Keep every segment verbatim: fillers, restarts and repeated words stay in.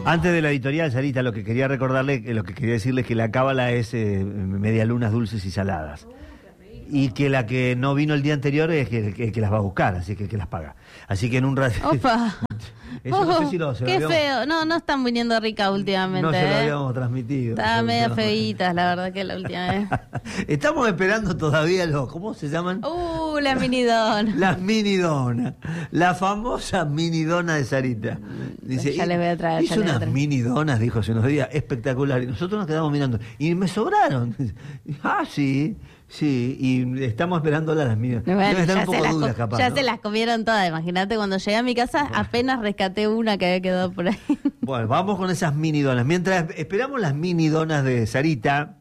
Antes de la editorial, Sarita, lo que quería recordarle, lo que quería decirle es que la cábala es eh, medialunas dulces y saladas. Y que la que no vino el día anterior es que, que, que las va a buscar, así que que las paga. Así que en un rato... ¡Opa! Eso oh, no sé si lo, se ¡Qué lo habíamos, feo! No, no están viniendo ricas últimamente. No se lo ¿eh? habíamos transmitido. Estaban medio feitas, la verdad, que la última vez. Estamos esperando todavía los... ¿Cómo se llaman? ¡Uh, la mini dona! Las mini donas. La famosa mini dona de Sarita. Dice, ya les voy a traer. Hizo unas mini donas, dijo hace unos días, espectacular. Y nosotros nos quedamos mirando. Y me sobraron. Ah, sí, sí. Y estamos esperando las mini donas. Bueno, Deben estar un ya se poco las, duras, co- capaz, ya ¿no? se las comieron todas. Imagínate, cuando llegué a mi casa, Bueno. apenas rescaté una que había quedado por ahí. Bueno, vamos con esas mini donas. Mientras esperamos las mini donas de Sarita,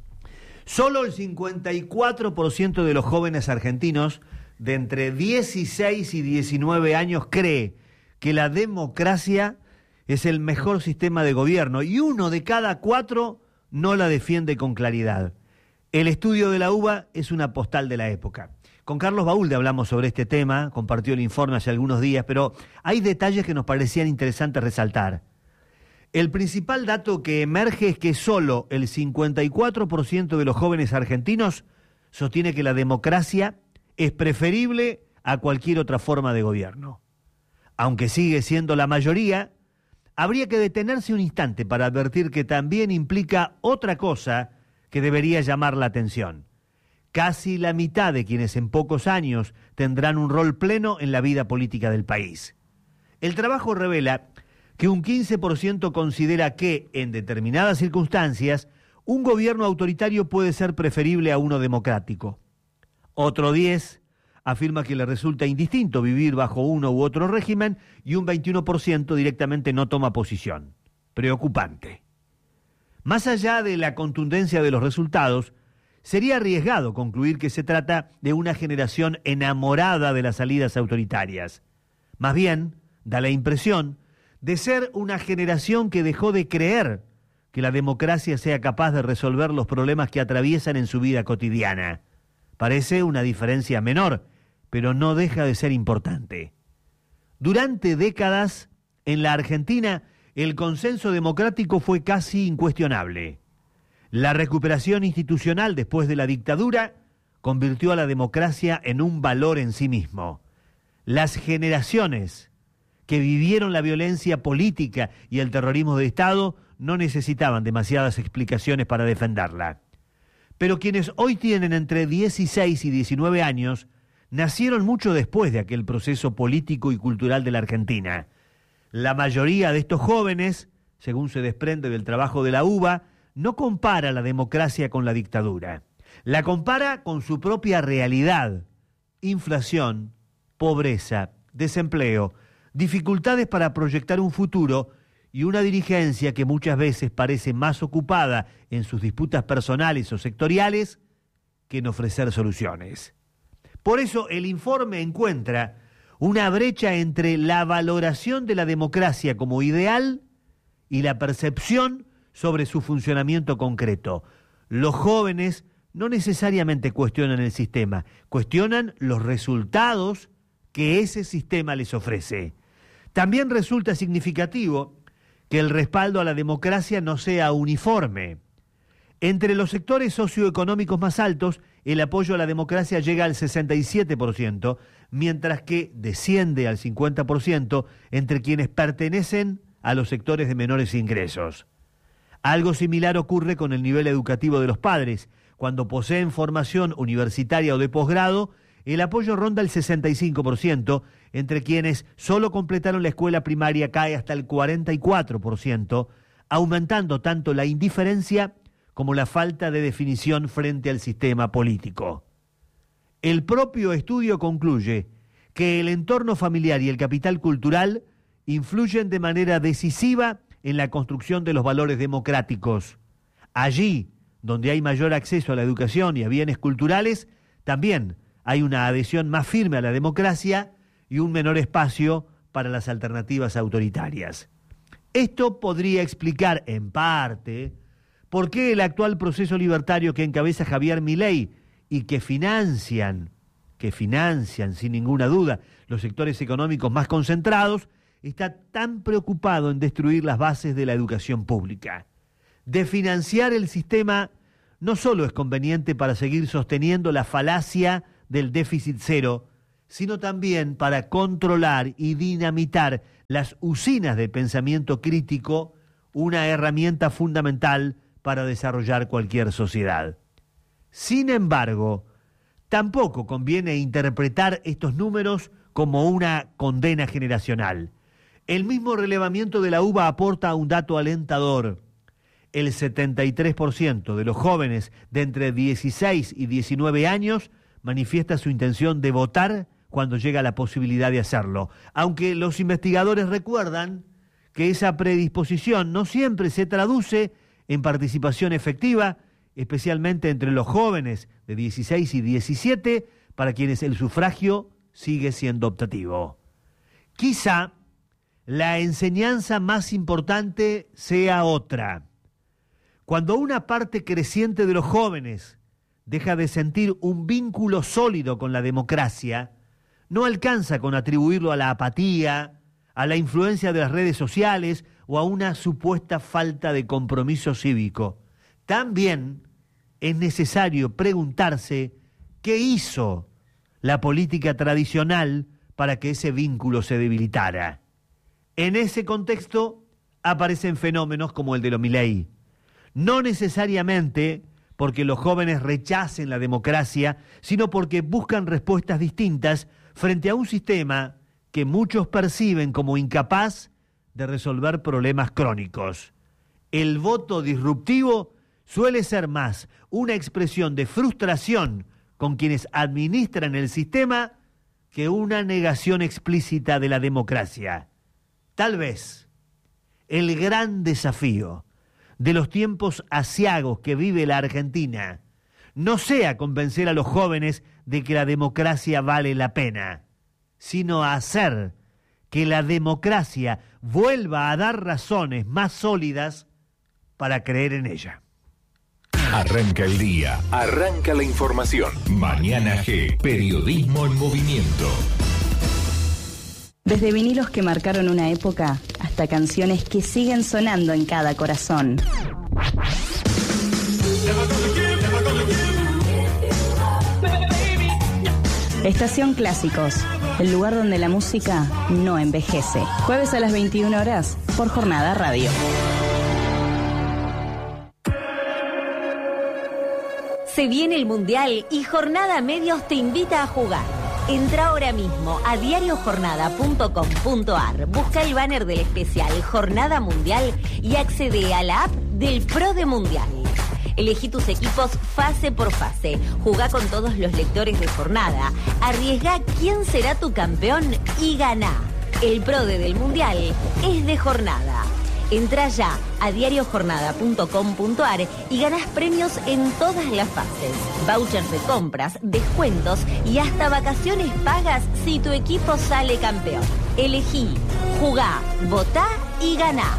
solo el cincuenta y cuatro por ciento de los jóvenes argentinos de entre dieciséis y diecinueve años cree que la democracia es el mejor sistema de gobierno y uno de cada cuatro no la defiende con claridad. El estudio de la UBA es una postal de la época. Con Carlos Baúlde hablamos sobre este tema, compartió el informe hace algunos días, pero hay detalles que nos parecían interesantes resaltar. El principal dato que emerge es que solo el cincuenta y cuatro por ciento de los jóvenes argentinos sostiene que la democracia es preferible a cualquier otra forma de gobierno. Aunque sigue siendo la mayoría, habría que detenerse un instante para advertir que también implica otra cosa que debería llamar la atención. Casi la mitad de quienes en pocos años tendrán un rol pleno en la vida política del país. El trabajo revela que un quince por ciento considera que, en determinadas circunstancias, un gobierno autoritario puede ser preferible a uno democrático. Otro diez afirma que le resulta indistinto vivir bajo uno u otro régimen y un veintiuno por ciento directamente no toma posición. Preocupante. Más allá de la contundencia de los resultados, sería arriesgado concluir que se trata de una generación enamorada de las salidas autoritarias. Más bien, da la impresión de ser una generación que dejó de creer que la democracia sea capaz de resolver los problemas que atraviesan en su vida cotidiana. Parece una diferencia menor, pero no deja de ser importante. Durante décadas, en la Argentina, el consenso democrático fue casi incuestionable. La recuperación institucional después de la dictadura convirtió a la democracia en un valor en sí mismo. Las generaciones que vivieron la violencia política y el terrorismo de Estado no necesitaban demasiadas explicaciones para defenderla. Pero quienes hoy tienen entre dieciséis y diecinueve años nacieron mucho después de aquel proceso político y cultural de la Argentina. La mayoría de estos jóvenes, según se desprende del trabajo de la UBA, no compara la democracia con la dictadura. La compara con su propia realidad: inflación, pobreza, desempleo, dificultades para proyectar un futuro y una dirigencia que muchas veces parece más ocupada en sus disputas personales o sectoriales que en ofrecer soluciones. Por eso el informe encuentra una brecha entre la valoración de la democracia como ideal y la percepción sobre su funcionamiento concreto. Los jóvenes no necesariamente cuestionan el sistema, cuestionan los resultados que ese sistema les ofrece. También resulta significativo que el respaldo a la democracia no sea uniforme. Entre los sectores socioeconómicos más altos, el apoyo a la democracia llega al sesenta y siete por ciento, mientras que desciende al cincuenta por ciento entre quienes pertenecen a los sectores de menores ingresos. Algo similar ocurre con el nivel educativo de los padres. Cuando poseen formación universitaria o de posgrado, el apoyo ronda el sesenta y cinco por ciento, entre quienes solo completaron la escuela primaria cae hasta el cuarenta y cuatro por ciento, aumentando tanto la indiferencia como la falta de definición frente al sistema político. El propio estudio concluye que el entorno familiar y el capital cultural influyen de manera decisiva en la construcción de los valores democráticos. Allí, donde hay mayor acceso a la educación y a bienes culturales, también hay una adhesión más firme a la democracia y un menor espacio para las alternativas autoritarias. Esto podría explicar, en parte, por qué el actual proceso libertario que encabeza Javier Milei y que financian, que financian sin ninguna duda los sectores económicos más concentrados, está tan preocupado en destruir las bases de la educación pública. Desfinanciar el sistema no solo es conveniente para seguir sosteniendo la falacia del déficit cero, sino también para controlar y dinamitar las usinas de pensamiento crítico, una herramienta fundamental para desarrollar cualquier sociedad. Sin embargo, tampoco conviene interpretar estos números como una condena generacional. El mismo relevamiento de la U B A aporta un dato alentador. El setenta y tres por ciento de los jóvenes de entre dieciséis y diecinueve años manifiesta su intención de votar cuando llega la posibilidad de hacerlo, aunque los investigadores recuerdan que esa predisposición no siempre se traduce en participación efectiva, especialmente entre los jóvenes de dieciséis y diecisiete, para quienes el sufragio sigue siendo optativo. Quizá la enseñanza más importante sea otra. Cuando una parte creciente de los jóvenes deja de sentir un vínculo sólido con la democracia, no alcanza con atribuirlo a la apatía, a la influencia de las redes sociales o a una supuesta falta de compromiso cívico. También es necesario preguntarse qué hizo la política tradicional para que ese vínculo se debilitara. En ese contexto aparecen fenómenos como el de lo Milei. No necesariamente porque los jóvenes rechacen la democracia, sino porque buscan respuestas distintas frente a un sistema que muchos perciben como incapaz de resolver problemas crónicos. El voto disruptivo suele ser más una expresión de frustración con quienes administran el sistema que una negación explícita de la democracia. Tal vez el gran desafío de los tiempos aciagos que vive la Argentina no sea convencer a los jóvenes de que la democracia vale la pena, sino hacer que la democracia vuelva a dar razones más sólidas para creer en ella. Arranca el día, arranca la información. Mañana G, periodismo en movimiento. Desde vinilos que marcaron una época hasta canciones que siguen sonando en cada corazón. Estación Clásicos, el lugar donde la música no envejece. Jueves a las veintiuna horas por Jornada Radio. Se viene el Mundial y Jornada Medios te invita a jugar. Entra ahora mismo a diario jornada punto com punto ar, busca el banner del especial Jornada Mundial y accede a la app del Pro de Mundial. Elegí tus equipos fase por fase, jugá con todos los lectores de jornada, arriesgá quién será tu campeón y ganá. El Pro de del Mundial es de Jornada. Entra ya a diario jornada punto com punto ar y ganás premios en todas las fases. Vouchers de compras, descuentos y hasta vacaciones pagas si tu equipo sale campeón. Elegí, jugá, votá y ganá.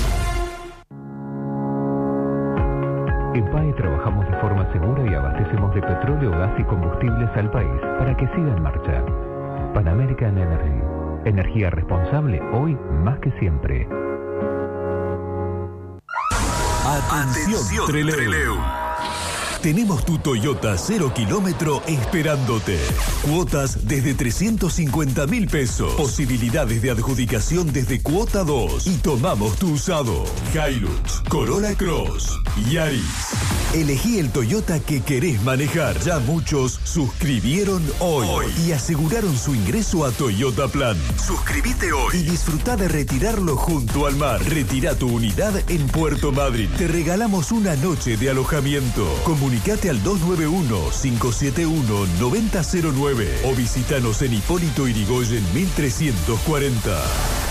En P A E trabajamos de forma segura y abastecemos de petróleo, gas y combustibles al país para que siga en marcha. Pan American Energy. Energía responsable hoy más que siempre. Atención, Trelew. Trelew. Tenemos tu Toyota cero kilómetro esperándote. Cuotas desde trescientos cincuenta mil pesos. Posibilidades de adjudicación desde cuota dos. Y tomamos tu usado. Hilux, Corolla Cross, Yaris. Elegí el Toyota que querés manejar. Ya muchos suscribieron hoy, hoy y aseguraron su ingreso a Toyota Plan. Suscribite hoy y disfruta de retirarlo junto al mar. Retira tu unidad en Puerto Madryn. Te regalamos una noche de alojamiento. Comunicate al dos nueve uno, cinco siete uno, nueve cero cero nueve o visítanos en Hipólito Yrigoyen mil trescientos cuarenta.